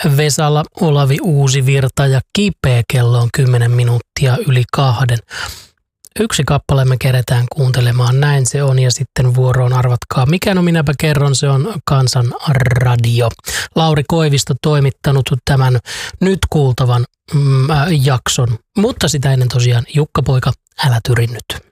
Vesala, Olavi Uusivirta ja Kipeä, kello on 10 minuuttia yli 2. Yksi kappale me keretään kuuntelemaan, näin se on, ja sitten vuoroon arvatkaa. Mikä no minäpä kerron, se on Kansan Radio. Lauri Koivisto toimittanut tämän nyt kuultavan jakson, mutta sitä ennen tosiaan Jukka Poika, älä tyri nyt.